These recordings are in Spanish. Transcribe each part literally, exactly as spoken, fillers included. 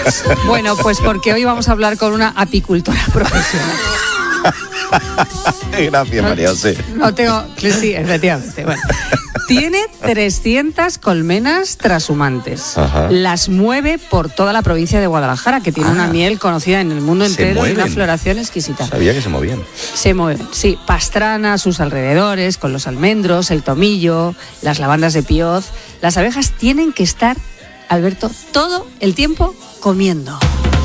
Bueno, pues porque hoy vamos a hablar con una apicultora profesional. Gracias, no, María José. No tengo... Sí, efectivamente. Bueno. Tiene trescientas colmenas trashumantes. Ajá. Las mueve por toda la provincia de Guadalajara, que tiene ah, una miel conocida en el mundo entero y una floración exquisita. Sabía que se movían. Se mueven, sí. Pastrana a sus alrededores, con los almendros, el tomillo, las lavandas de Pioz. Las abejas tienen que estar, Alberto, todo el tiempo comiendo.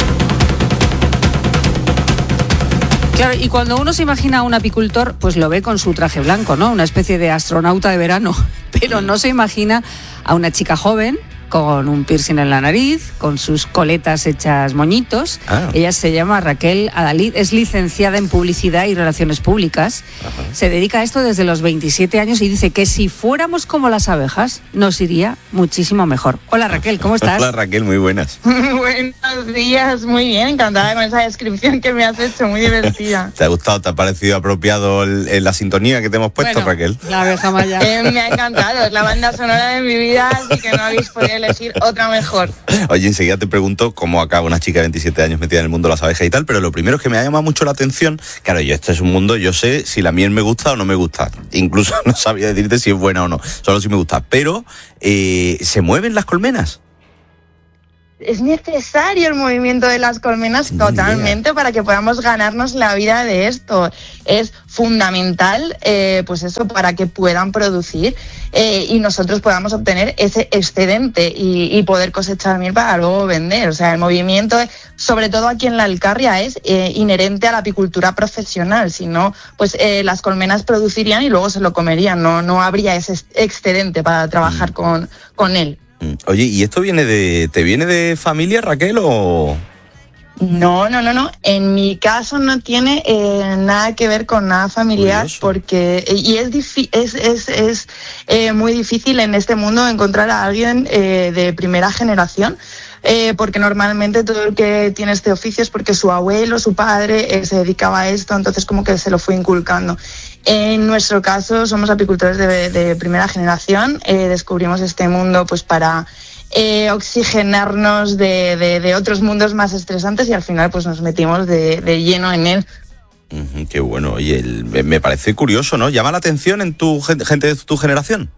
Claro, y cuando uno se imagina a un apicultor, pues lo ve con su traje blanco, ¿no? Una especie de astronauta de verano. Pero no se imagina a una chica joven con un piercing en la nariz, con sus coletas hechas moñitos. Ah. Ella se llama Raquel Adalid, es licenciada en Publicidad y Relaciones Públicas. Ajá. Se dedica a esto desde los veintisiete años y dice que si fuéramos como las abejas, nos iría muchísimo mejor. Hola Raquel, ¿cómo estás? Hola Raquel, muy buenas. Buenos días, muy bien, encantada con esa descripción que me has hecho, muy divertida. ¿Te ha gustado, te ha parecido apropiado el, el, la sintonía que te hemos puesto, bueno, Raquel? La abeja maya. Eh, me ha encantado, es la banda sonora de mi vida, así que no habéis podido elegir otra mejor. Oye, enseguida te pregunto cómo acaba una chica de veintisiete años metida en el mundo de las abejas y tal, pero lo primero es que me ha llamado mucho la atención, claro, yo este es un mundo, yo sé si la miel me gusta o no me gusta, incluso no sabía decirte si es buena o no, solo si me gusta, pero eh, ¿se mueven las colmenas? Es necesario el movimiento de las colmenas totalmente para que podamos ganarnos la vida de esto. Es fundamental, eh, pues eso, para que puedan producir eh, y nosotros podamos obtener ese excedente y, y poder cosechar miel para luego vender. O sea, el movimiento, sobre todo aquí en la Alcarria, es eh, inherente a la apicultura profesional. Si no, pues eh, las colmenas producirían y luego se lo comerían. No, no habría ese excedente para trabajar mm. con, con él. Oye, ¿y esto viene de, te viene de familia, Raquel, o...? No, no, no, no. En mi caso no tiene eh, nada que ver con nada familiar. Curioso. Porque y es difi- es es, es eh, muy difícil en este mundo encontrar a alguien eh, de primera generación. Eh, porque normalmente todo el que tiene este oficio es porque su abuelo, su padre eh, se dedicaba a esto, entonces como que se lo fue inculcando. En nuestro caso somos apicultores de, de primera generación, eh, descubrimos este mundo pues para eh, oxigenarnos de, de, de otros mundos más estresantes y al final pues nos metimos de, de lleno en él. Uh-huh, qué bueno, oye, el, me parece curioso, ¿no? ¿Llama la atención en tu gente de tu generación?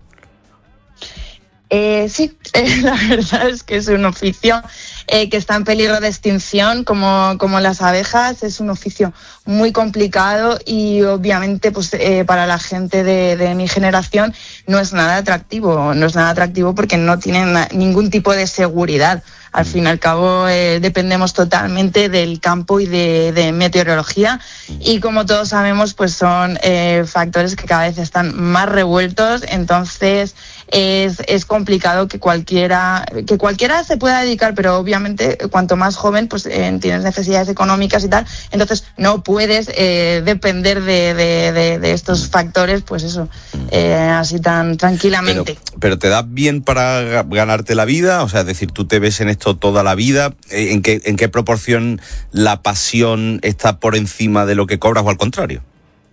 Eh, sí, eh, la verdad es que es un oficio eh, que está en peligro de extinción, como, como las abejas. Es un oficio muy complicado y obviamente pues eh, para la gente de, de mi generación no es nada atractivo, no es nada atractivo porque no tienen na- ningún tipo de seguridad. Al fin y al cabo eh, dependemos totalmente del campo y de, de meteorología y como todos sabemos pues son eh, factores que cada vez están más revueltos, entonces es, es complicado que cualquiera que cualquiera se pueda dedicar, pero obviamente cuanto más joven pues eh, tienes necesidades económicas y tal, entonces no puedes eh, depender de, de, de, de estos factores pues eso, eh, así tan tranquilamente. Pero, pero ¿te da bien para ganarte la vida? O sea, es decir, tú te ves en esto toda la vida, ¿en qué, en qué proporción la pasión está por encima de lo que cobras o al contrario?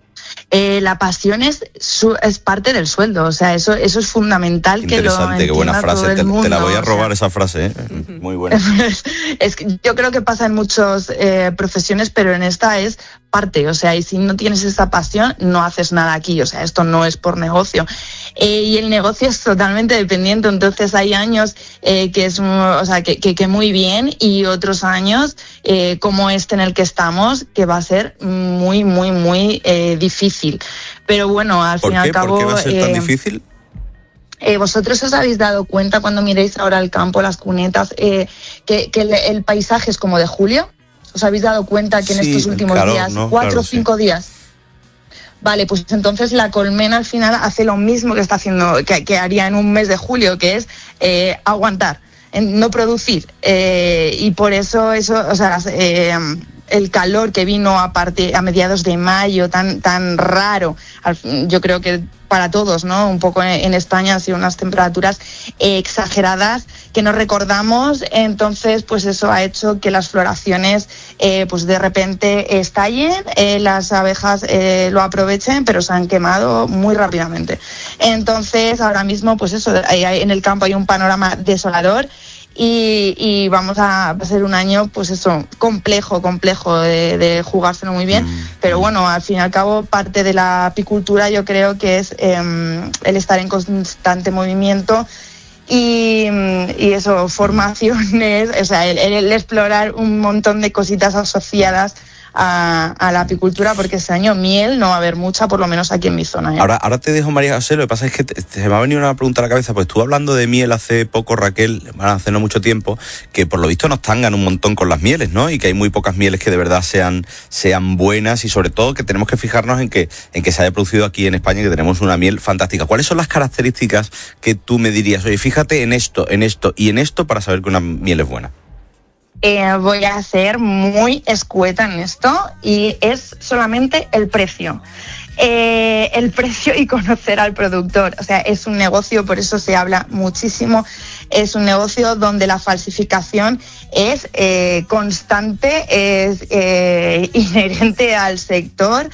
Eh, la pasión es, su, es parte del sueldo, o sea, eso, eso es fundamental que lo entienda qué buena frase, todo el te, mundo, te la voy a robar, o sea, esa frase, ¿eh? Muy buena. Es que yo creo que pasa en muchas eh, profesiones, pero en esta es parte, o sea, y si no tienes esa pasión, no haces nada aquí, o sea, esto no es por negocio. Eh, y el negocio es totalmente dependiente, entonces hay años eh, que es, o sea, que, que, que muy bien y otros años eh, como este en el que estamos, que va a ser muy, muy, muy eh, difícil. Pero bueno, al fin y al cabo... ¿Por qué va a ser tan eh, difícil? Eh, vosotros os habéis dado cuenta cuando miréis ahora el campo, las cunetas, eh, que, que el, el paisaje es como de julio. ¿Os habéis dado cuenta que en sí, estos últimos calor, días, ¿no? cuatro claro, o cinco sí. días? Vale, pues entonces la colmena al final hace lo mismo que está haciendo, que, que haría en un mes de julio, que es eh, aguantar, no producir. Eh, y por eso, eso, o sea, eh, el calor que vino a, parte, a mediados de mayo, tan, tan raro, yo creo que para todos, ¿no? Un poco en España han sido unas temperaturas eh, exageradas que no recordamos, entonces pues eso ha hecho que las floraciones eh, pues de repente estallen, eh, las abejas eh, lo aprovechen, pero se han quemado muy rápidamente. Entonces ahora mismo pues eso, en el campo hay un panorama desolador. y, y vamos a hacer un año, pues eso, complejo, complejo de, de jugárselo muy bien, mm. pero bueno, al fin y al cabo parte de la apicultura yo creo que es eh, el estar en constante movimiento y, y eso, formaciones, o sea, el, el explorar un montón de cositas asociadas A, a la apicultura, porque este año miel no va a haber mucha, por lo menos aquí en mi zona. ¿eh? Ahora, ahora te dejo, María José, lo que pasa es que te, te, se me ha venido una pregunta a la cabeza, pues tú hablando de miel hace poco, Raquel, bueno, hace no mucho tiempo, que por lo visto nos tangan un montón con las mieles, ¿no? Y que hay muy pocas mieles que de verdad sean, sean buenas y sobre todo que tenemos que fijarnos en que, en que se haya producido aquí en España, que tenemos una miel fantástica. ¿Cuáles son las características que tú me dirías, oye, fíjate en esto, en esto y en esto para saber que una miel es buena? Eh, voy a ser muy escueta en esto y es solamente el precio. Eh, el precio y conocer al productor. O sea, es un negocio, por eso se habla muchísimo, es un negocio donde la falsificación es eh, constante, es eh, inherente al sector.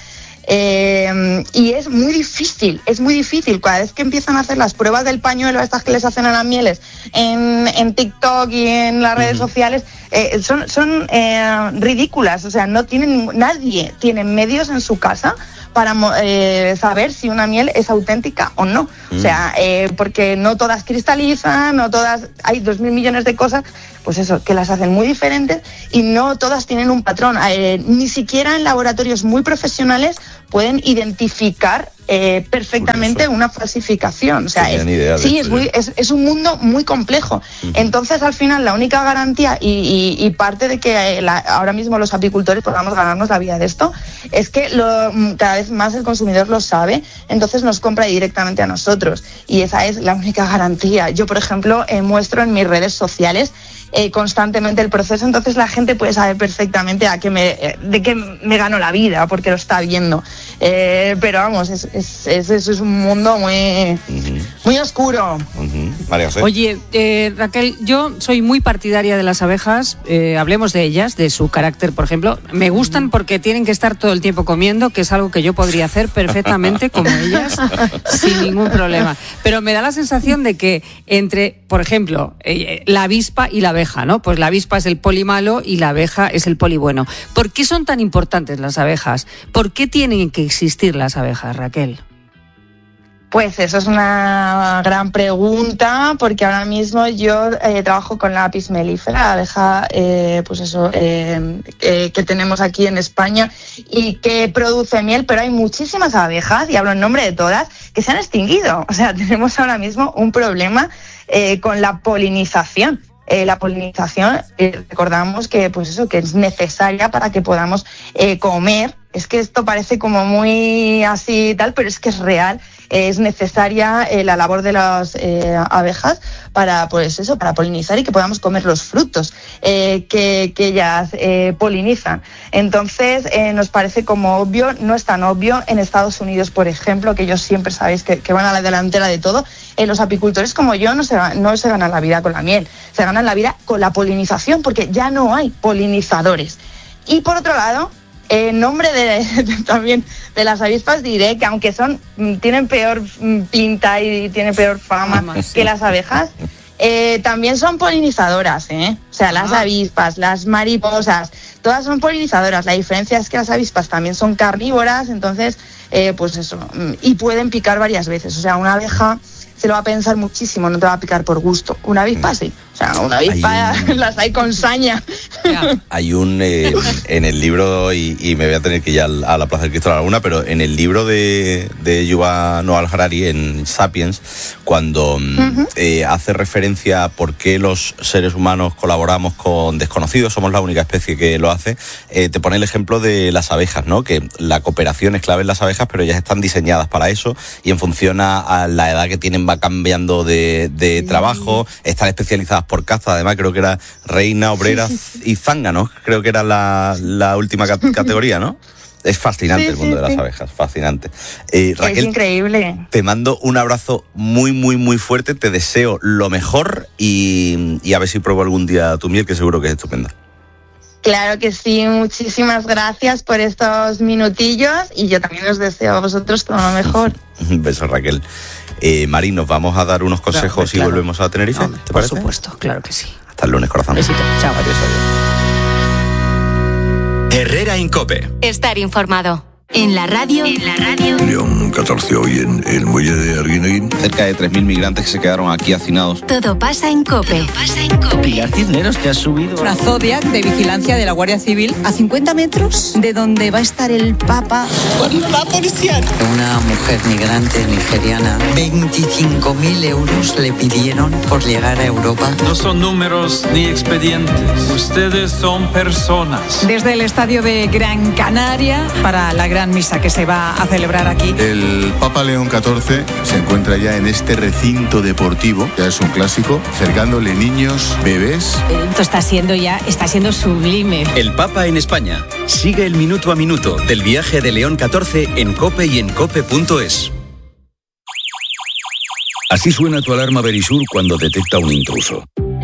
Eh, y es muy difícil, es muy difícil. Cada vez que empiezan a hacer las pruebas del pañuelo, estas que les hacen a las mieles en, en TikTok y en las redes uh-huh. sociales, eh, son, son eh, ridículas. O sea, no tienen, nadie tiene medios en su casa para eh, saber si una miel es auténtica o no. Mm. O sea, eh, porque no todas cristalizan, no todas, hay dos mil millones de cosas, pues eso, que las hacen muy diferentes y no todas tienen un patrón. Eh, ni siquiera en laboratorios muy profesionales pueden identificar eh, perfectamente una falsificación. O sea, es, idea, sí, es, muy, es, es un mundo muy complejo. Uh-huh. Entonces, al final, la única garantía y, y, y parte de que la, ahora mismo los apicultores podamos ganarnos la vida de esto es que lo, cada vez más el consumidor lo sabe, entonces nos compra directamente a nosotros. Y esa es la única garantía. Yo, por ejemplo, eh, muestro en mis redes sociales Eh, constantemente el proceso, entonces la gente puede saber perfectamente a qué me, eh, de qué me gano la vida, porque lo está viendo. Eh, pero vamos, es, es, es, es, es un mundo muy, uh-huh. muy oscuro. Uh-huh. María José. Oye, eh, Raquel, yo soy muy partidaria de las abejas, eh, hablemos de ellas, de su carácter, por ejemplo. Me gustan porque tienen que estar todo el tiempo comiendo, que es algo que yo podría hacer perfectamente como ellas, sin ningún problema. Pero me da la sensación de que entre, por ejemplo, eh, la avispa y la abeja, ¿no? Pues la avispa es el poli malo y la abeja es el poli bueno. ¿Por qué son tan importantes las abejas? ¿Por qué tienen que existir las abejas, Raquel? Pues eso es una gran pregunta, porque ahora mismo yo eh, trabajo con la Apis mellifera, la abeja eh, pues eso, eh, eh, que tenemos aquí en España y que produce miel, pero hay muchísimas abejas, y hablo en nombre de todas, que se han extinguido. O sea, tenemos ahora mismo un problema eh, con la polinización. Eh, la polinización, eh, recordamos que pues eso, que es necesaria para que podamos eh, comer. Es que esto parece como muy así y tal, pero es que es real. Eh, es necesaria eh, la labor de las eh, abejas para, pues eso, para polinizar y que podamos comer los frutos eh, que, que ellas eh, polinizan. Entonces, eh, nos parece como obvio, no es tan obvio. En Estados Unidos, por ejemplo, que ellos siempre sabéis que, que van a la delantera de todo, eh, los apicultores como yo no se, no se ganan la vida con la miel, se ganan la vida con la polinización, porque ya no hay polinizadores. Y por otro lado, en nombre de, de, también de las avispas diré que aunque son tienen peor pinta y tienen peor fama ah, sí. que las abejas, eh, también son polinizadoras, ¿eh? O sea, las ah. avispas, las mariposas, todas son polinizadoras. La diferencia es que las avispas también son carnívoras, entonces, eh, pues eso, y pueden picar varias veces. O sea, una abeja se lo va a pensar muchísimo, no te va a picar por gusto. Una avispa sí. O sea, una avispa hay un, las hay con saña. Hay un, eh, en el libro, y, y me voy a tener que ir a la Plaza del Cristo de la Laguna, pero en el libro de, de Yuval Noah Harari, en Sapiens, cuando uh-huh. eh, hace referencia a por qué los seres humanos colaboramos con desconocidos, somos la única especie que lo hace, eh, te pone el ejemplo de las abejas, ¿no? Que la cooperación es clave en las abejas, pero ellas están diseñadas para eso, y en función a, a la edad que tienen va cambiando de, de sí. trabajo, están especializadas por caza. Además creo que era reina, obrera y zángano, creo que era la, la última cat- categoría, ¿no? Es fascinante sí, el mundo sí, de las sí. abejas, fascinante. Eh, Raquel, es increíble. Te mando un abrazo muy, muy, muy fuerte, te deseo lo mejor y, y a ver si pruebo algún día tu miel, que seguro que es estupenda. Claro que sí, muchísimas gracias por estos minutillos y yo también os deseo a vosotros todo lo mejor. Un beso, Raquel. Eh, Mari, nos vamos a dar unos consejos claro, claro. y volvemos a Tenerife, no, ¿te por parece? Por supuesto, claro que sí. Hasta el lunes, corazón. Besito, chao. Adiós, adiós. Herrera en COPE. Estar informado. En la radio. En la radio. León catorce hoy en el muelle de Arguineguín. Cerca de tres mil migrantes que se quedaron aquí hacinados. Todo pasa en COPE. Todo pasa en COPE. Pilar Cisneros, que ha subido una Zodiac de vigilancia de la Guardia Civil a cincuenta metros de donde va a estar el Papa. la persiana. Una mujer migrante nigeriana, veinticinco mil euros le pidieron por llegar a Europa. No son números ni expedientes. Ustedes son personas. Desde el estadio de Gran Canaria para la gran misa que se va a celebrar aquí. El Papa León catorce se encuentra ya en este recinto deportivo, ya es un clásico, acercándole niños, bebés. Esto está siendo ya, está siendo sublime. El Papa en España. Sigue el minuto a minuto del viaje de León catorce en COPE y en cope punto es. Así suena tu alarma Verisur cuando detecta un intruso.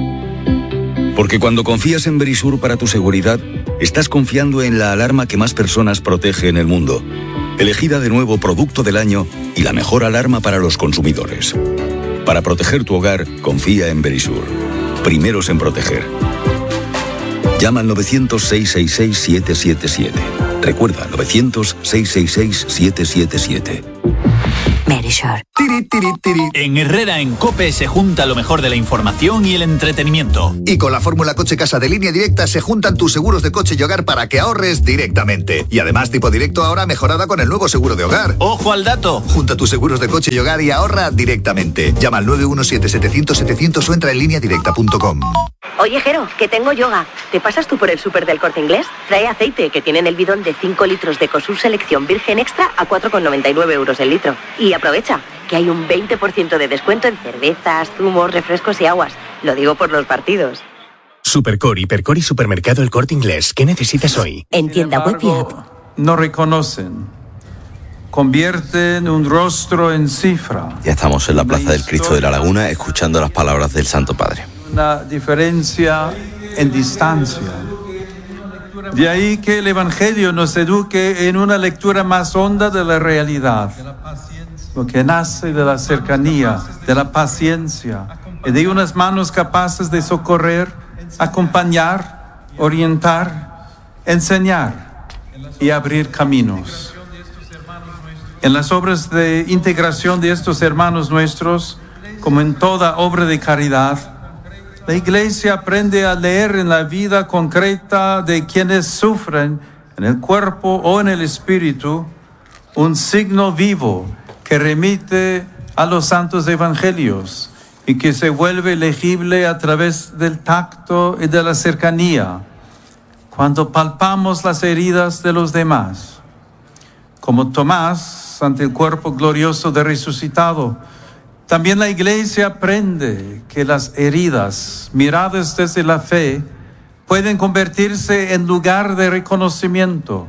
Porque cuando confías en Verisur para tu seguridad, estás confiando en la alarma que más personas protege en el mundo. Elegida de nuevo producto del año y la mejor alarma para los consumidores. Para proteger tu hogar, confía en Verisur. Primeros en proteger. Llama al novecientos, seiscientos sesenta y seis, siete siete siete. Recuerda, novecientos, seiscientos sesenta y seis, siete siete siete. Verisur. Tiri, tiri, tiri. En Herrera en COPE se junta lo mejor de la información y el entretenimiento. Y con la fórmula Coche Casa de Línea Directa se juntan tus seguros de coche y hogar para que ahorres directamente. Y además tipo directo ahora mejorada con el nuevo seguro de hogar. ¡Ojo al dato! Junta tus seguros de coche y hogar y ahorra directamente. Llama al nueve uno siete, setecientos, setecientos o entra en línea directa punto com. Oye, Jero, que tengo yoga. ¿Te pasas tú por el súper del Corte Inglés? Trae aceite, que tienen el bidón de cinco litros de Ecosur Selección Virgen Extra a cuatro con noventa y nueve euros el litro. Y aprovecha, que hay un veinte por ciento de descuento en cervezas, zumos, refrescos y aguas. Lo digo por los partidos. Supercor, Hipercor y Supermercado El Corte Inglés. ¿Qué necesitas hoy? En tienda web y app. No reconocen. Convierten un rostro en cifra. Ya estamos en la Plaza del Cristo de la Laguna escuchando las palabras del Santo Padre. Una diferencia en distancia. De ahí que el Evangelio nos eduque en una lectura más honda de la realidad, lo que nace de la cercanía, de la paciencia, y de unas manos capaces de socorrer, acompañar, orientar, enseñar y abrir caminos. En las obras de integración de estos hermanos nuestros, como en toda obra de caridad, la Iglesia aprende a leer en la vida concreta de quienes sufren en el cuerpo o en el espíritu un signo vivo que remite a los santos evangelios y que se vuelve legible a través del tacto y de la cercanía, cuando palpamos las heridas de los demás. Como Tomás ante el cuerpo glorioso del resucitado, también la Iglesia aprende que las heridas, miradas desde la fe, pueden convertirse en lugar de reconocimiento.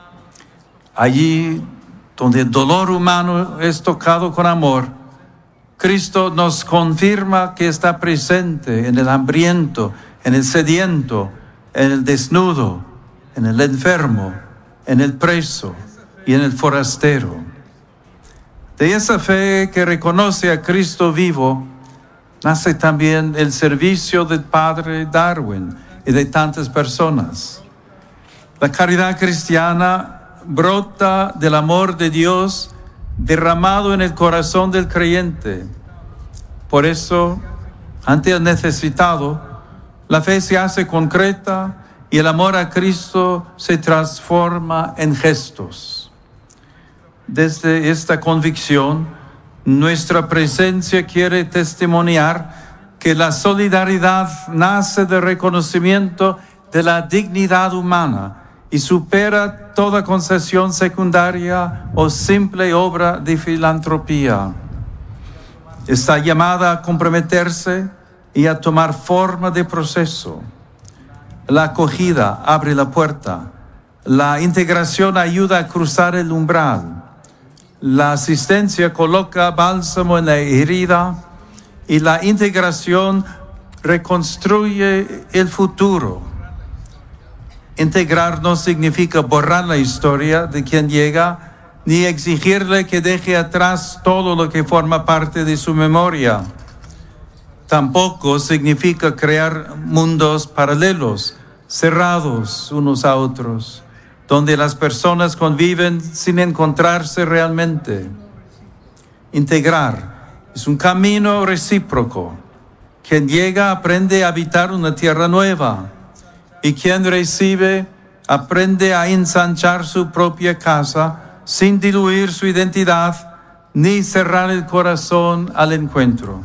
Allí donde el dolor humano es tocado con amor, Cristo nos confirma que está presente en el hambriento, en el sediento, en el desnudo, en el enfermo, en el preso y en el forastero. De esa fe que reconoce a Cristo vivo, nace también el servicio del Padre Darwin y de tantas personas. La caridad cristiana brota del amor de Dios derramado en el corazón del creyente. Por eso, ante el necesitado, la fe se hace concreta y el amor a Cristo se transforma en gestos. Desde esta convicción, nuestra presencia quiere testimoniar que la solidaridad nace del reconocimiento de la dignidad humana y supera toda concesión secundaria o simple obra de filantropía. Está llamada a comprometerse y a tomar forma de proceso. La acogida abre la puerta, la integración ayuda a cruzar el umbral. La asistencia coloca bálsamo en la herida y la integración reconstruye el futuro. Integrar no significa borrar la historia de quien llega, ni exigirle que deje atrás todo lo que forma parte de su memoria. Tampoco significa crear mundos paralelos, cerrados unos a otros, donde las personas conviven sin encontrarse realmente. Integrar es un camino recíproco. Quien llega aprende a habitar una tierra nueva, y quien recibe aprende a ensanchar su propia casa sin diluir su identidad ni cerrar el corazón al encuentro.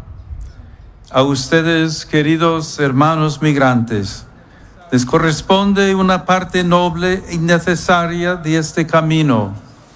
A ustedes, queridos hermanos migrantes, les corresponde una parte noble y necesaria de este camino: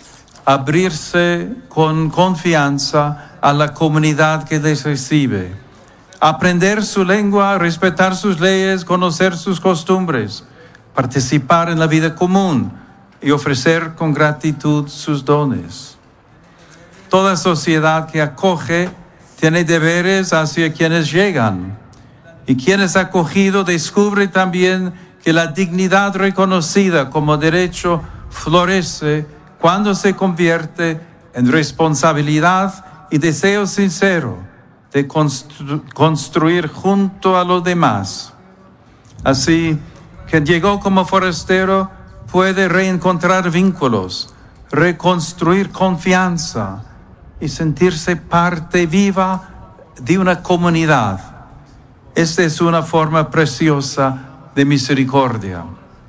abrirse con confianza a la comunidad que les recibe, aprender su lengua, respetar sus leyes, conocer sus costumbres, participar en la vida común y ofrecer con gratitud sus dones. Toda sociedad que acoge tiene deberes hacia quienes llegan, y quien es acogido descubre también que la dignidad reconocida como derecho florece cuando se convierte en responsabilidad y deseo sincero de constru- construir junto a los demás. Así, quien llegó como forastero puede reencontrar vínculos, reconstruir confianza y sentirse parte viva de una comunidad. Esta es una forma preciosa de misericordia.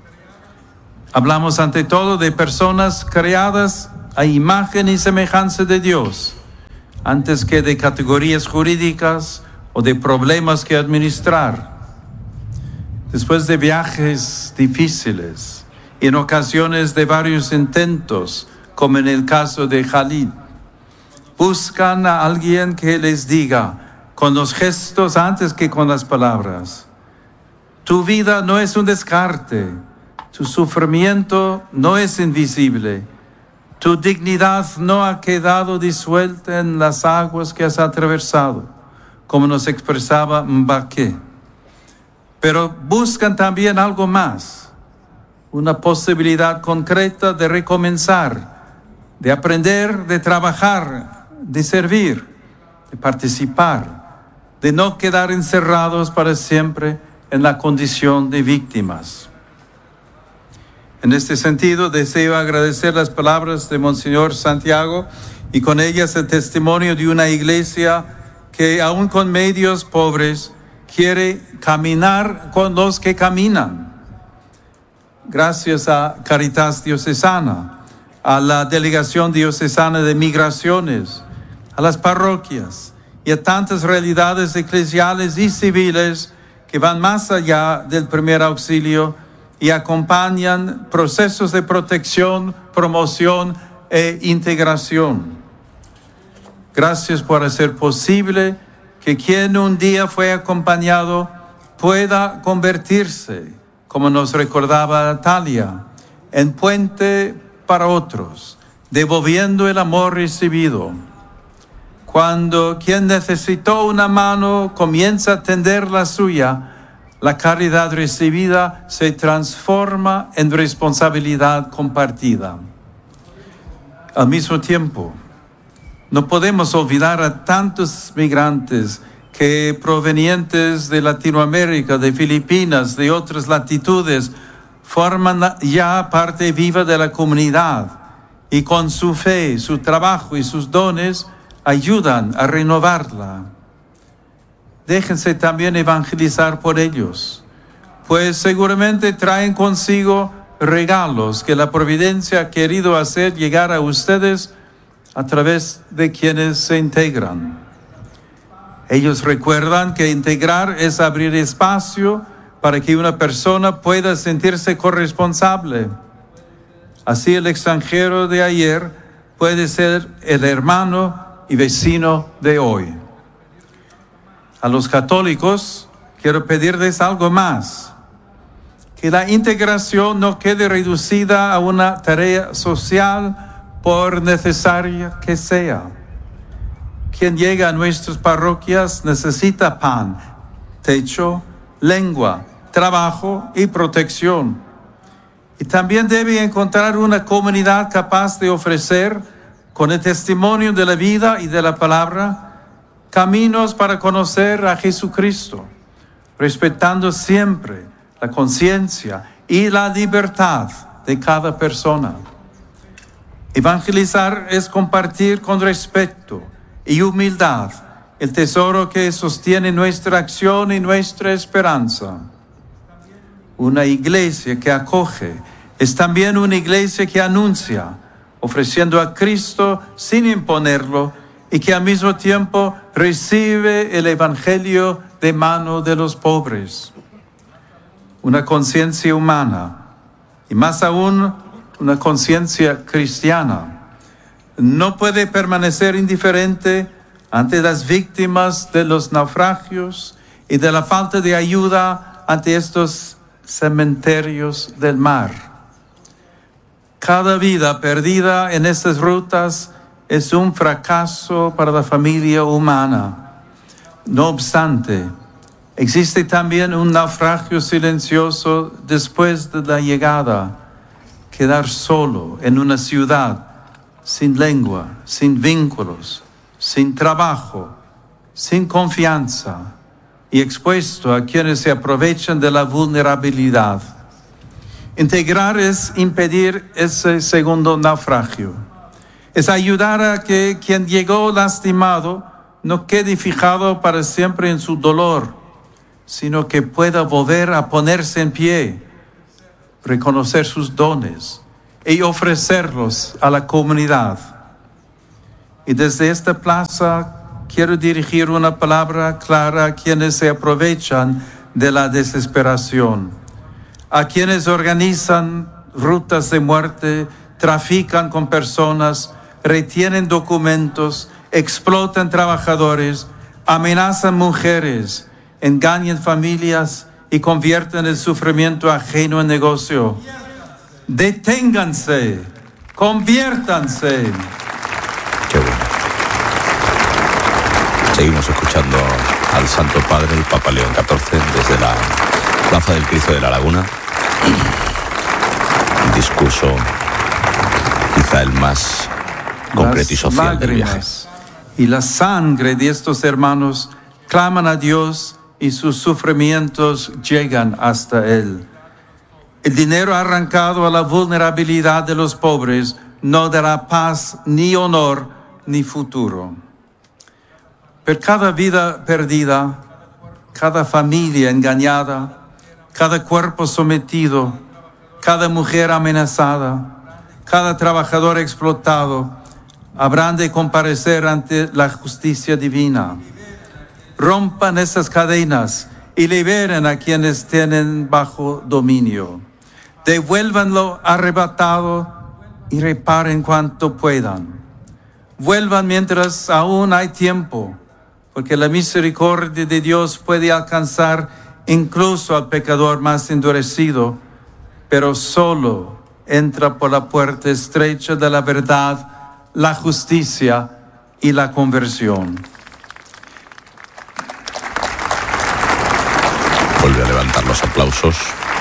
Hablamos ante todo de personas creadas a imagen y semejanza de Dios, antes que de categorías jurídicas o de problemas que administrar. Después de viajes difíciles y en ocasiones de varios intentos, como en el caso de Khalid, buscan a alguien que les diga, con los gestos antes que con las palabras: tu vida no es un descarte, tu sufrimiento no es invisible, tu dignidad no ha quedado disuelta en las aguas que has atravesado, como nos expresaba Mbaké. Pero buscan también algo más, una posibilidad concreta de recomenzar, de aprender, de trabajar, de servir, de participar, de no quedar encerrados para siempre en la condición de víctimas. En este sentido, deseo agradecer las palabras de Monseñor Santiago y con ellas el testimonio de una iglesia que, aun con medios pobres, quiere caminar con los que caminan. Gracias a Caritas Diocesana, a la Delegación Diocesana de Migraciones, a las parroquias y a tantas realidades eclesiales y civiles que van más allá del primer auxilio y acompañan procesos de protección, promoción e integración. Gracias por hacer posible que quien un día fue acompañado pueda convertirse, como nos recordaba Talia, en puente para otros, devolviendo el amor recibido. Cuando quien necesitó una mano comienza a tender la suya, la caridad recibida se transforma en responsabilidad compartida. Al mismo tiempo, no podemos olvidar a tantos migrantes que, provenientes de Latinoamérica, de Filipinas, de otras latitudes, forman ya parte viva de la comunidad y con su fe, su trabajo y sus dones ayudan a renovarla. Déjense también evangelizar por ellos, pues seguramente traen consigo regalos que la providencia ha querido hacer llegar a ustedes a través de quienes se integran. Ellos recuerdan que integrar es abrir espacio para que una persona pueda sentirse corresponsable. Así el extranjero de ayer puede ser el hermano y vecino de hoy. A los católicos quiero pedirles algo más: que la integración no quede reducida a una tarea social, por necesaria que sea. Quien llega a nuestras parroquias necesita pan, techo, lengua, trabajo y protección. Y también debe encontrar una comunidad capaz de ofrecer, con el testimonio de la vida y de la palabra, caminos para conocer a Jesucristo, respetando siempre la conciencia y la libertad de cada persona. Evangelizar es compartir con respeto y humildad el tesoro que sostiene nuestra acción y nuestra esperanza. Una iglesia que acoge es también una iglesia que anuncia, ofreciendo a Cristo sin imponerlo y que al mismo tiempo recibe el evangelio de mano de los pobres. Una conciencia humana y más aún una conciencia cristiana no puede permanecer indiferente ante las víctimas de los naufragios y de la falta de ayuda ante estos cementerios del mar. Cada vida perdida en estas rutas es un fracaso para la familia humana. No obstante, existe también un naufragio silencioso después de la llegada. Quedar solo en una ciudad, sin lengua, sin vínculos, sin trabajo, sin confianza y expuesto a quienes se aprovechan de la vulnerabilidad. Integrar es impedir ese segundo naufragio. Es ayudar a que quien llegó lastimado no quede fijado para siempre en su dolor, sino que pueda volver a ponerse en pie, reconocer sus dones y ofrecerlos a la comunidad. Y desde esta plaza quiero dirigir una palabra clara a quienes se aprovechan de la desesperación, a quienes organizan rutas de muerte, trafican con personas, retienen documentos, explotan trabajadores, amenazan mujeres, engañan familias y convierten el sufrimiento ajeno en negocio. Deténganse, conviértanse. Qué bueno. Seguimos escuchando al Santo Padre, el Papa León catorce, desde la Plaza del Cristo de la Laguna. Un discurso quizá el más concreto y social del viaje. Y la sangre de estos hermanos claman a Dios y sus sufrimientos llegan hasta Él. El dinero arrancado a la vulnerabilidad de los pobres no dará paz, ni honor, ni futuro. Pero cada vida perdida, cada familia engañada, cada cuerpo sometido, cada mujer amenazada, cada trabajador explotado, habrán de comparecer ante la justicia divina. Rompan esas cadenas y liberen a quienes tienen bajo dominio. Devuelvan lo arrebatado y reparen cuanto puedan. Vuelvan mientras aún hay tiempo, porque la misericordia de Dios puede alcanzar incluso al pecador más endurecido, pero solo entra por la puerta estrecha de la verdad, la justicia y la conversión. Vuelve a levantar los aplausos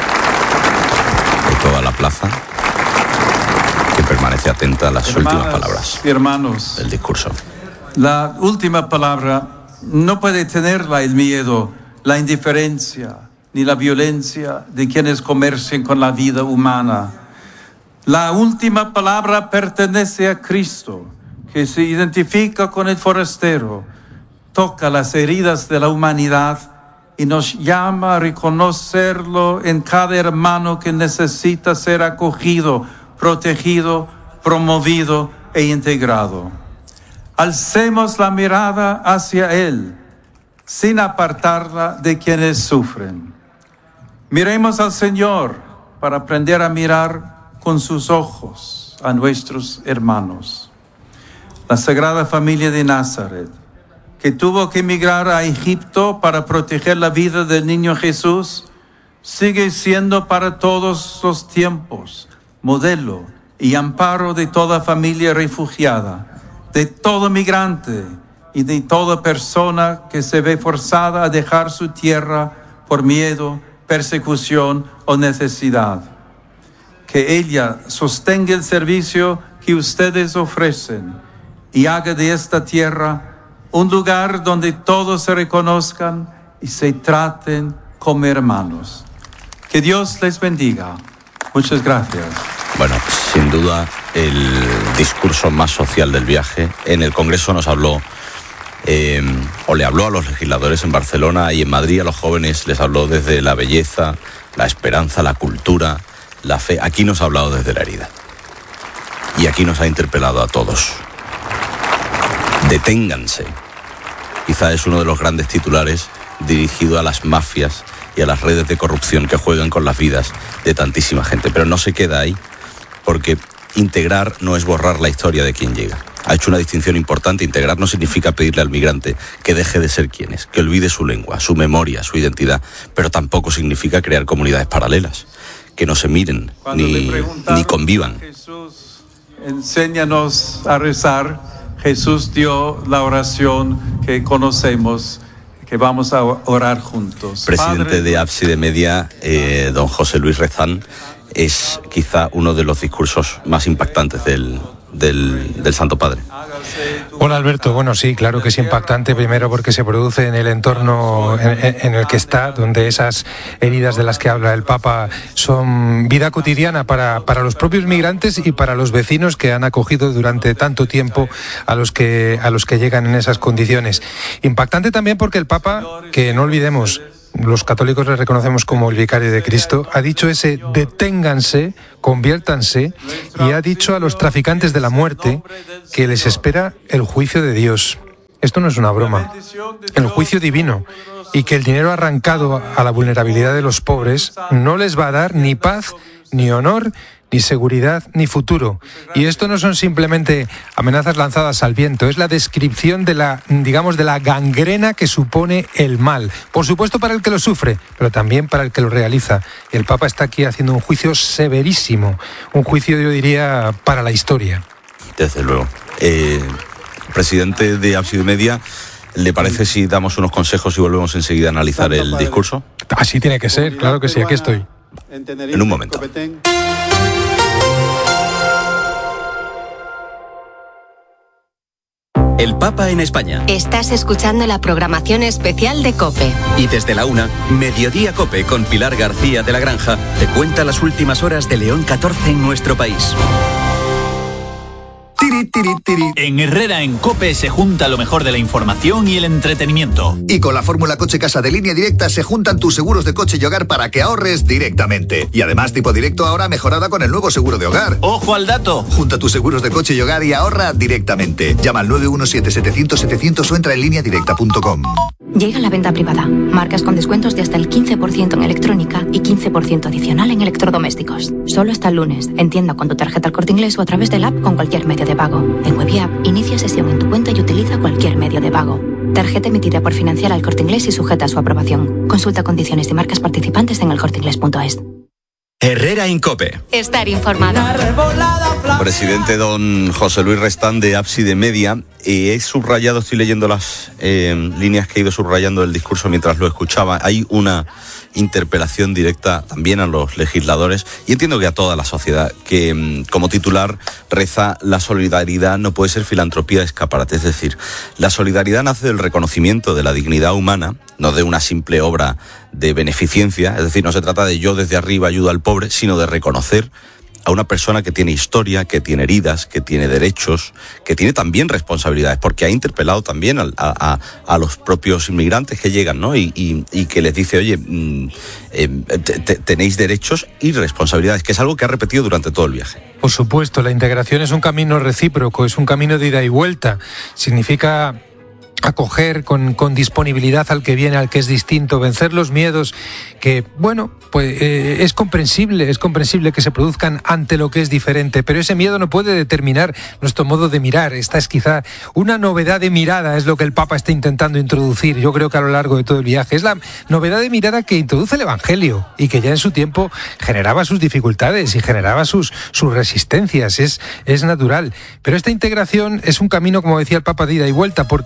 de toda la plaza, que permanece atenta a las Hermanas últimas palabras y hermanos del discurso. La última palabra no puede tenerla el miedo, la indiferencia ni la violencia de quienes comercian con la vida humana. La última palabra pertenece a Cristo, que se identifica con el forastero, toca las heridas de la humanidad y nos llama a reconocerlo en cada hermano que necesita ser acogido, protegido, promovido e integrado. Alcemos la mirada hacia Él, sin apartarla de quienes sufren. Miremos al Señor para aprender a mirar con sus ojos a nuestros hermanos. La Sagrada Familia de Nazaret, que tuvo que emigrar a Egipto para proteger la vida del niño Jesús, sigue siendo para todos los tiempos modelo y amparo de toda familia refugiada, de todo migrante y de toda persona que se ve forzada a dejar su tierra por miedo, persecución o necesidad. Que ella sostenga el servicio que ustedes ofrecen y haga de esta tierra un lugar donde todos se reconozcan y se traten como hermanos. Que Dios les bendiga. Muchas gracias. Bueno, sin duda el discurso más social del viaje. En el Congreso nos habló, eh, o le habló a los legisladores en Barcelona y en Madrid a los jóvenes, les habló desde la belleza, la esperanza, la cultura, la fe. Aquí nos ha hablado desde la herida. Y aquí nos ha interpelado a todos. Deténganse. Quizá es uno de los grandes titulares dirigido a las mafias y a las redes de corrupción que juegan con las vidas de tantísima gente. Pero no se queda ahí, porque integrar no es borrar la historia de quien llega. Ha hecho una distinción importante. Integrar no significa pedirle al migrante que deje de ser quien es, que olvide su lengua, su memoria, su identidad, pero tampoco significa crear comunidades paralelas, que no se miren ni, ni convivan. Jesús, enséñanos a rezar. Jesús dio la oración que conocemos, que vamos a orar juntos. Presidente Padre, de Ábside Media, eh, don José Luis Rezán, es quizá uno de los discursos más impactantes del, del, del Santo Padre. Hola Alberto, bueno sí, claro que es impactante, primero porque se produce en el entorno en, en el que está, donde esas heridas de las que habla el Papa son vida cotidiana para, para los propios migrantes y para los vecinos que han acogido durante tanto tiempo a los que, a los que llegan en esas condiciones. Impactante también porque el Papa, que no olvidemos, los católicos le reconocemos como el vicario de Cristo, ha dicho ese deténganse, conviértanse, y ha dicho a los traficantes de la muerte que les espera el juicio de Dios. Esto no es una broma, el juicio divino, y que el dinero arrancado a la vulnerabilidad de los pobres no les va a dar ni paz, ni honor, ni seguridad, ni futuro. Y esto no son simplemente amenazas lanzadas al viento, es la descripción de la, digamos, de la gangrena que supone el mal. Por supuesto para el que lo sufre, pero también para el que lo realiza. El Papa está aquí haciendo un juicio severísimo, un juicio, yo diría, para la historia. Desde luego. Eh, presidente de Ábside Media, ¿le parece si damos unos consejos y volvemos enseguida a analizar el discurso? Así tiene que ser, claro que sí, aquí estoy. En un momento. El Papa en España. Estás escuchando la programación especial de COPE. Y desde la una, Mediodía COPE con Pilar García de la Granja te cuenta las últimas horas de León catorce en nuestro país. Tiri, tiri, tiri. En Herrera en COPE se junta lo mejor de la información y el entretenimiento. Y con la fórmula Coche Casa de Línea Directa se juntan tus seguros de coche y hogar para que ahorres directamente. Y además tipo directo ahora mejorada con el nuevo seguro de hogar. ¡Ojo al dato! Junta tus seguros de coche y hogar y ahorra directamente. Llama al nueve uno siete, setecientos, setecientos o entra en línea directa punto com. Llega la venta privada. Marcas con descuentos de hasta el quince por ciento en electrónica y quince por ciento adicional en electrodomésticos. Solo hasta el lunes. En tienda con tu tarjeta El Corte Inglés o a través del app con cualquier medio de pago. En web y app, inicia sesión en tu cuenta y utiliza cualquier medio de pago. Tarjeta emitida por Financiera El Corte Inglés y sujeta a su aprobación. Consulta condiciones y marcas participantes en el corte inglés punto es. Herrera en COPE. Estar informado. Presidente don José Luis Rezán de Ábside Media. Eh, he subrayado, estoy leyendo las eh, líneas que he ido subrayando del discurso mientras lo escuchaba. Hay una interpelación directa también a los legisladores y entiendo que a toda la sociedad, que mm, como titular reza: la solidaridad no puede ser filantropía de escaparate. Es decir, la solidaridad nace del reconocimiento de la dignidad humana, no de una simple obra de beneficencia. Es decir, no se trata de yo desde arriba ayudo al pobre, sino de reconocer a una persona que tiene historia, que tiene heridas, que tiene derechos, que tiene también responsabilidades, porque ha interpelado también a, a, a los propios inmigrantes que llegan, ¿no? Y, y, y que les dice, oye, mm, eh, te, te, tenéis derechos y responsabilidades, que es algo que ha repetido durante todo el viaje. Por supuesto, la integración es un camino recíproco, es un camino de ida y vuelta. Significa acoger con, con disponibilidad al que viene, al que es distinto, vencer los miedos que, bueno, pues eh, es comprensible, es comprensible que se produzcan ante lo que es diferente, pero ese miedo no puede determinar nuestro modo de mirar. Esta es quizá una novedad de mirada, es lo que el Papa está intentando introducir, yo creo que a lo largo de todo el viaje. Es la novedad de mirada que introduce el Evangelio y que ya en su tiempo generaba sus dificultades y generaba sus, sus resistencias, es, es natural. Pero esta integración es un camino, como decía el Papa, de ida y vuelta, porque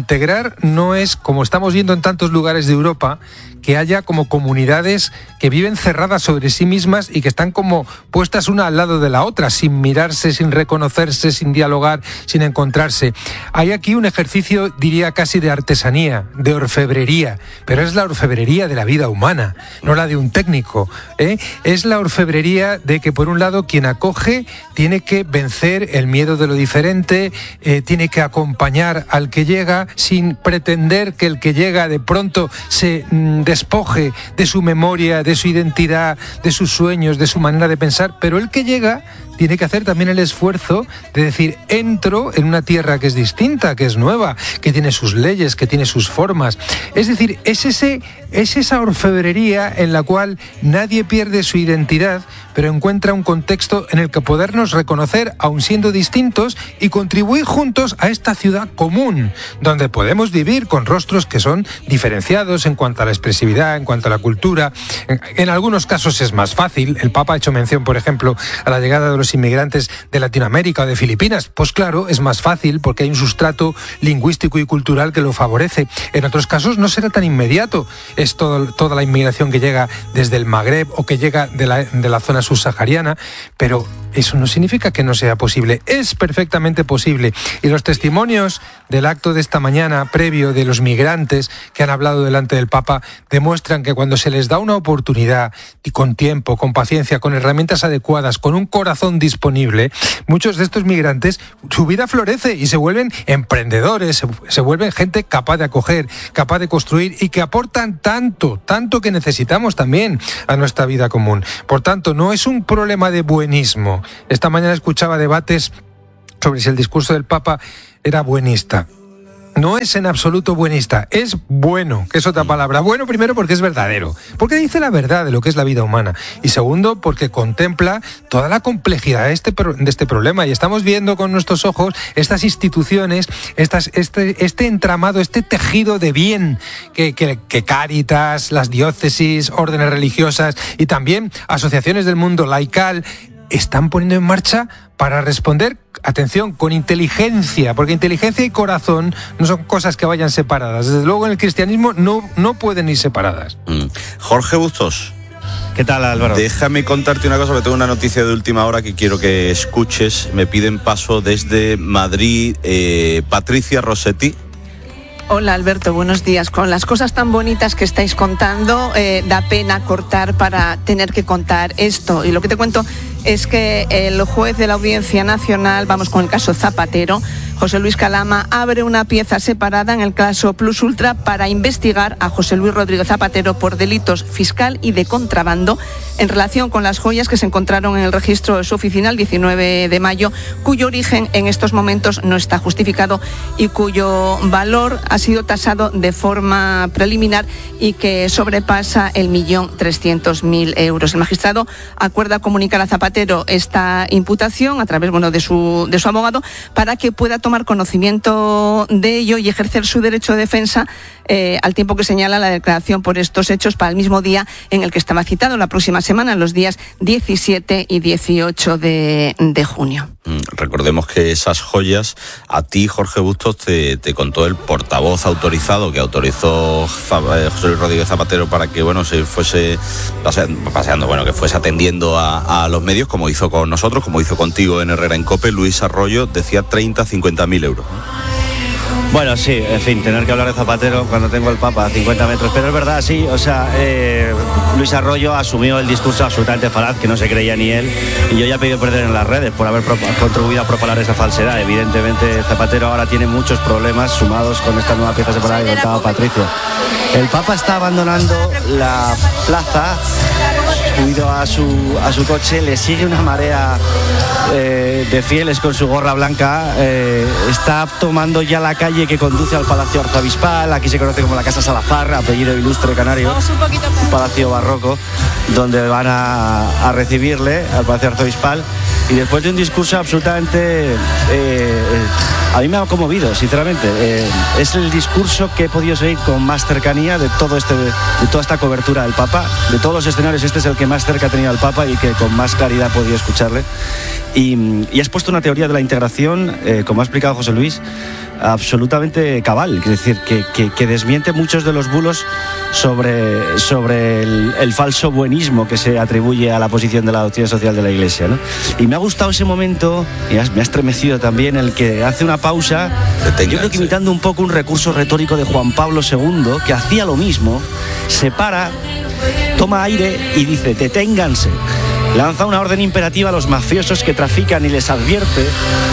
integrar no es, como estamos viendo en tantos lugares de Europa, que haya como comunidades que viven cerradas sobre sí mismas y que están como puestas una al lado de la otra, sin mirarse, sin reconocerse, sin dialogar, sin encontrarse. Hay aquí un ejercicio, diría casi de artesanía, de orfebrería, pero es la orfebrería de la vida humana, no la de un técnico, ¿eh? Es la orfebrería de que, por un lado, quien acoge tiene que vencer el miedo de lo diferente, eh, tiene que acompañar al que llega sin pretender que el que llega de pronto se mm, despoje de su memoria, de su identidad, de sus sueños, de su manera de pensar, pero el que llega tiene que hacer también el esfuerzo de decir, entro en una tierra que es distinta, que es nueva, que tiene sus leyes, que tiene sus formas. Es decir, es, ese, es esa orfebrería en la cual nadie pierde su identidad, pero encuentra un contexto en el que podernos reconocer, aun siendo distintos, y contribuir juntos a esta ciudad común, donde podemos vivir con rostros que son diferenciados en cuanto a la expresividad, en cuanto a la cultura. En, en algunos casos es más fácil. El Papa ha hecho mención, por ejemplo, a la llegada de los inmigrantes de Latinoamérica o de Filipinas. Pues claro, es más fácil porque hay un sustrato lingüístico y cultural que lo favorece. En otros casos no será tan inmediato. Es todo, toda la inmigración que llega desde el Magreb o que llega de la, de la zona subsahariana, pero eso no significa que no sea posible. Es perfectamente posible. Y los testimonios del acto de esta mañana, previo de los migrantes que han hablado delante del Papa, demuestran que cuando se les da una oportunidad y con tiempo, con paciencia, con herramientas adecuadas, con un corazón disponible, muchos de estos migrantes, su vida florece y se vuelven emprendedores, se, se vuelven gente capaz de acoger, capaz de construir y que aportan tanto, tanto que necesitamos también a nuestra vida común. Por tanto, no es un problema de buenismo. Esta mañana escuchaba debates sobre si el discurso del Papa era buenista. No es en absoluto buenista, es bueno, que es otra palabra. Bueno, primero porque es verdadero, porque dice la verdad de lo que es la vida humana. Y segundo, porque contempla toda la complejidad de este, de este problema. Y estamos viendo con nuestros ojos estas instituciones, estas, este, este entramado, este tejido de bien que, que, que Cáritas, las diócesis, órdenes religiosas y también asociaciones del mundo laical están poniendo en marcha para responder, atención, con inteligencia, porque inteligencia y corazón no son cosas que vayan separadas. Desde luego en el cristianismo no, no pueden ir separadas. Mm. Jorge Bustos. ¿Qué tal, Álvaro? Déjame contarte una cosa, porque tengo una noticia de última hora que quiero que escuches. Me piden paso desde Madrid, eh, Patricia Rossetti. Hola Alberto, buenos días. Con las cosas tan bonitas que estáis contando, eh, da pena cortar para tener que contar esto. Y lo que te cuento es que el juez de la Audiencia Nacional, vamos con el caso Zapatero, José Luis Calama, abre una pieza separada en el caso Plus Ultra para investigar a José Luis Rodríguez Zapatero por delitos fiscal y de contrabando en relación con las joyas que se encontraron en el registro de su oficina el diecinueve de mayo, cuyo origen en estos momentos no está justificado y cuyo valor ha sido tasado de forma preliminar y que sobrepasa el millón trescientos mil euros. El magistrado acuerda comunicar a Zapatero esta imputación a través, bueno, de su, de su abogado para que pueda tomar conocimiento de ello y ejercer su derecho de defensa eh, al tiempo que señala la declaración por estos hechos para el mismo día en el que estaba citado, la próxima semana, los días diecisiete y dieciocho de, de junio. Recordemos que esas joyas a ti, Jorge Bustos, te, te contó el portavoz autorizado que autorizó José Luis Rodríguez Zapatero para que, bueno, se fuese paseando, paseando bueno, que fuese atendiendo a, a los medios, como hizo con nosotros, como hizo contigo en Herrera en COPE. Luis Arroyo decía treinta, cincuenta mil euros. Bueno, sí, en fin, tener que hablar de Zapatero cuando tengo el Papa a cincuenta metros, pero es verdad, sí, o sea, eh, Luis Arroyo asumió el discurso absolutamente falaz, que no se creía ni él, y yo ya he pedido perder en las redes por haber pro- contribuido a propagar esa falsedad. Evidentemente Zapatero ahora tiene muchos problemas sumados con esta nueva pieza separada que contaba Patricia. El Papa está abandonando la plaza, subido a su, a su coche, le sigue una marea eh, de fieles con su gorra blanca, eh, está tomando ya la calle que conduce al Palacio Arzobispal, aquí se conoce como la Casa Salazar, apellido ilustre canario, un palacio barroco, donde van a, a recibirle al Palacio Arzobispal, y después de un discurso absolutamente, eh, a mí me ha conmovido, sinceramente, eh, es el discurso que he podido seguir con más cercanía de todo este, de toda esta cobertura del Papa, de todos los escenarios, este es el que más cerca ha tenido al Papa y que con más claridad he podido escucharle. Y, y has puesto una teoría de la integración, eh, como ha explicado José Luis, absolutamente cabal, es decir, que, que, que desmiente muchos de los bulos sobre, sobre el, el falso buenismo que se atribuye a la posición de la doctrina social de la Iglesia, ¿no? Y me ha gustado ese momento, y me ha estremecido también, el que hace una pausa, yo creo que imitando un poco un recurso retórico de Juan Pablo segundo, que hacía lo mismo, se para, toma aire y dice: deténganse. Lanza una orden imperativa a los mafiosos que trafican y les advierte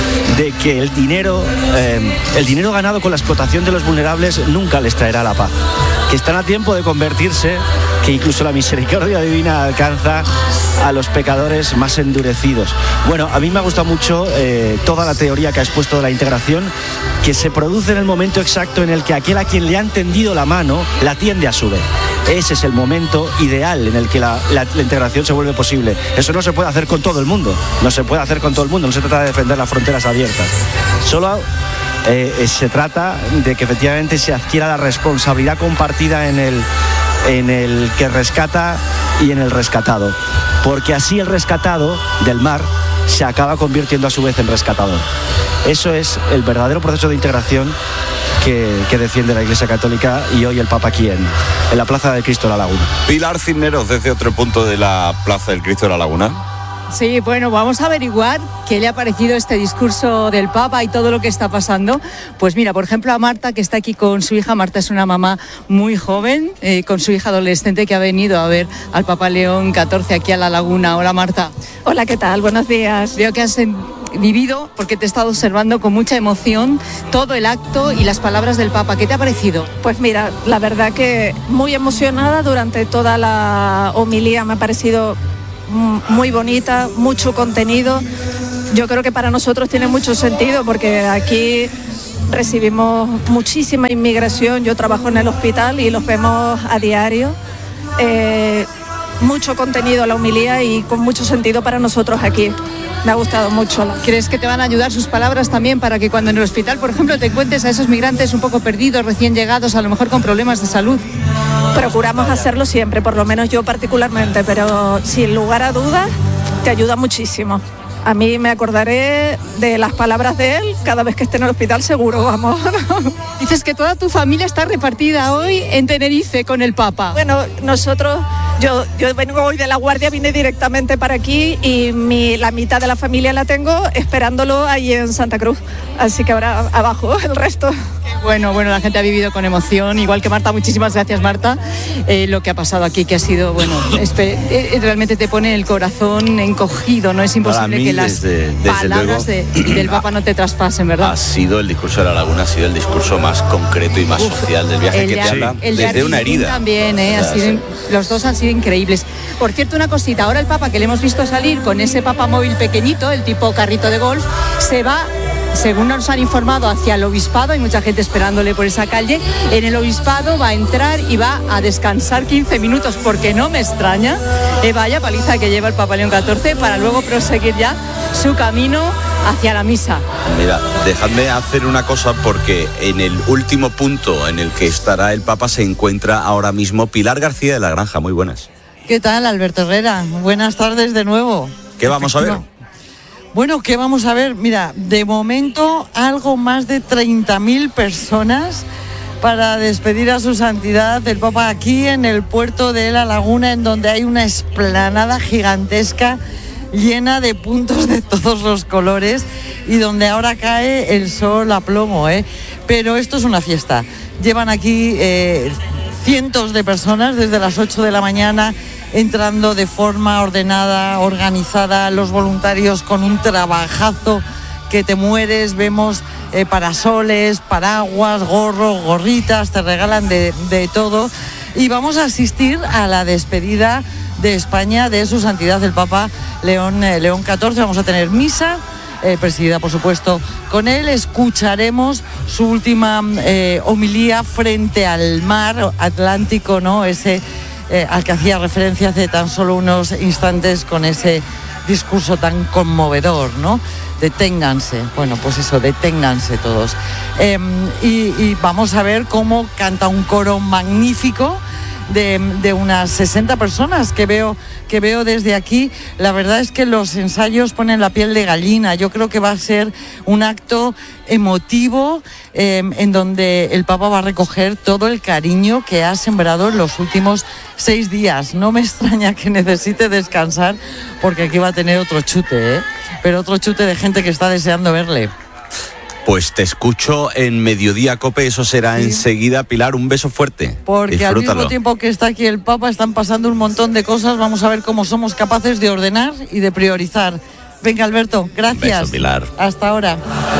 de que el dinero, eh, el dinero ganado con la explotación de los vulnerables nunca les traerá la paz. Que están a tiempo de convertirse, que incluso la misericordia divina alcanza a los pecadores más endurecidos. Bueno, a mí me ha gustado mucho eh, toda la teoría que ha expuesto de la integración, que se produce en el momento exacto en el que aquel a quien le han tendido la mano la tiende a su vez. Ese es el momento ideal en el que la, la, la integración se vuelve posible. Eso no se puede hacer con todo el mundo, no se puede hacer con todo el mundo, no se trata de defender las fronteras abiertas. Solo eh, se trata de que efectivamente se adquiera la responsabilidad compartida en el, en el que rescata y en el rescatado. Porque así el rescatado del mar se acaba convirtiendo a su vez en rescatador. Eso es el verdadero proceso de integración que, que defiende la Iglesia Católica y hoy el Papa aquí en, en la Plaza del Cristo de la Laguna. Pilar Cisneros, desde otro punto de la Plaza del Cristo de la Laguna. Sí, bueno, vamos a averiguar qué le ha parecido este discurso del Papa y todo lo que está pasando. Pues mira, por ejemplo, a Marta, que está aquí con su hija. Marta es una mamá muy joven, eh, con su hija adolescente, que ha venido a ver al Papa León catorce aquí a la Laguna. Hola, Marta. Hola, ¿qué tal? Buenos días. Veo que has vivido, porque te he estado observando con mucha emoción, todo el acto y las palabras del Papa. ¿Qué te ha parecido? Pues mira, la verdad que muy emocionada durante toda la homilía. Me ha parecido muy bonita, mucho contenido. Yo creo que para nosotros tiene mucho sentido, porque aquí recibimos muchísima inmigración. Yo trabajo en el hospital y los vemos a diario. Eh, mucho contenido la homilía y con mucho sentido para nosotros aquí. Me ha gustado mucho. ¿Crees que te van a ayudar sus palabras también para que cuando en el hospital, por ejemplo, te encuentres a esos migrantes un poco perdidos, recién llegados, a lo mejor con problemas de salud? Procuramos hacerlo siempre, por lo menos yo particularmente, pero sin lugar a dudas te ayuda muchísimo. A mí me acordaré de las palabras de él cada vez que esté en el hospital, seguro, vamos. Dices que toda tu familia está repartida hoy en Tenerife con el Papa. Bueno, nosotros, yo, yo vengo hoy de La Guardia, vine directamente para aquí y mi, la mitad de la familia la tengo esperándolo ahí en Santa Cruz. Así que ahora abajo el resto. Bueno, bueno, la gente ha vivido con emoción, igual que Marta. Muchísimas gracias, Marta. Eh, lo que ha pasado aquí, que ha sido, bueno, espe- eh, realmente te pone el corazón encogido, ¿no? Es imposible que las desde, desde palabras luego, de, del Papa no te traspasen, ¿verdad? Ha sido el discurso de la Laguna, ha sido el discurso más concreto y más Uf, social del viaje, que te habla desde de una herida. También, ¿eh? Ha sido, sí. Los dos han sido increíbles. Por cierto, una cosita, ahora el Papa, que le hemos visto salir con ese Papa móvil pequeñito, el tipo carrito de golf, se va, según nos han informado, hacia el obispado. Hay mucha gente esperándole por esa calle. En el obispado va a entrar y va a descansar quince minutos, porque no me extraña, eh, vaya paliza que lleva el Papa León catorce, para luego proseguir ya su camino hacia la misa. Mira, dejadme hacer una cosa, porque en el último punto en el que estará el Papa se encuentra ahora mismo Pilar García de la Granja. Muy buenas. ¿Qué tal, Alberto Herrera? Buenas tardes de nuevo. ¿Qué vamos a ver? Bueno, ¿qué vamos a ver? Mira, de momento algo más de treinta mil personas para despedir a su santidad el Papa aquí en el puerto de La Laguna, en donde hay una explanada gigantesca llena de puntos de todos los colores y donde ahora cae el sol a plomo, ¿eh? Pero esto es una fiesta. Llevan aquí eh, cientos de personas desde las ocho de la mañana entrando de forma ordenada, organizada, los voluntarios con un trabajazo que te mueres. Vemos eh, parasoles, paraguas, gorros, gorritas, te regalan de, de todo. Y vamos a asistir a la despedida de España de su santidad el Papa León, eh, León catorce. Vamos a tener misa, eh, presidida por supuesto con él. Escucharemos su última eh, homilía frente al mar Atlántico, ¿no? Ese Eh, al que hacía referencia hace tan solo unos instantes con ese discurso tan conmovedor, ¿no? Deténganse, bueno, pues eso, deténganse todos. Eh, y, y vamos a ver cómo canta un coro magnífico de, de unas sesenta personas que veo, que veo desde aquí. La verdad es que los ensayos ponen la piel de gallina. Yo creo que va a ser un acto emotivo eh, en donde el Papa va a recoger todo el cariño que ha sembrado en los últimos seis días. No me extraña que necesite descansar, porque aquí va a tener otro chute, ¿eh? Pero otro chute de gente que está deseando verle. Pues te escucho en Mediodía Cope, eso será sí. enseguida. Pilar, un beso fuerte. Porque Disfrútalo. Al mismo tiempo que está aquí el Papa, están pasando un montón de cosas. Vamos a ver cómo somos capaces de ordenar y de priorizar. Venga, Alberto, gracias. Un beso, Pilar. Hasta ahora.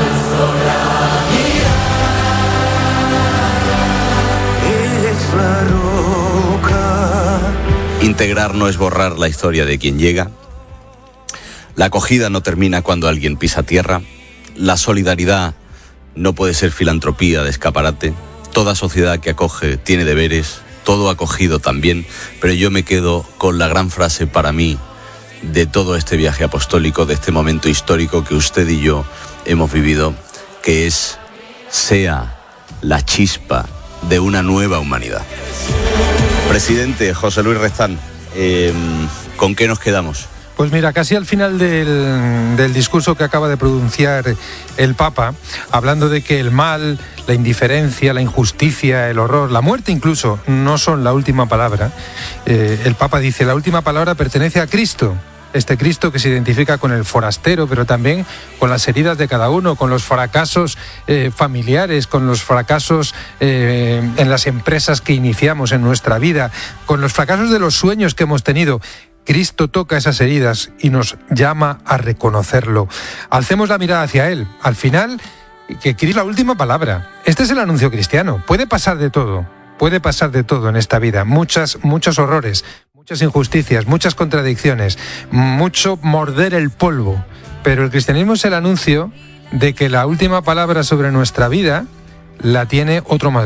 Integrar no es borrar la historia de quien llega. La acogida no termina cuando alguien pisa tierra. La solidaridad no puede ser filantropía de escaparate. Toda sociedad que acoge tiene deberes, todo acogido también, pero yo me quedo con la gran frase para mí de todo este viaje apostólico, de este momento histórico que usted y yo hemos vivido, que es: sea la chispa de una nueva humanidad. Presidente José Luis Restán, eh, ¿con qué nos quedamos? Pues mira, casi al final del, del discurso que acaba de pronunciar el Papa, hablando de que el mal, la indiferencia, la injusticia, el horror, la muerte incluso, no son la última palabra, eh, el Papa dice: la última palabra pertenece a Cristo. Este Cristo que se identifica con el forastero, pero también con las heridas de cada uno, con los fracasos eh, familiares, con los fracasos eh, en las empresas que iniciamos en nuestra vida, con los fracasos de los sueños que hemos tenido. Cristo toca esas heridas y nos llama a reconocerlo. Alcemos la mirada hacia Él. Al final, que Cristo es la última palabra. Este es el anuncio cristiano. Puede pasar de todo, puede pasar de todo en esta vida. Muchas, muchos horrores, muchas injusticias, muchas contradicciones, mucho morder el polvo. Pero el cristianismo es el anuncio de que la última palabra sobre nuestra vida la tiene otro más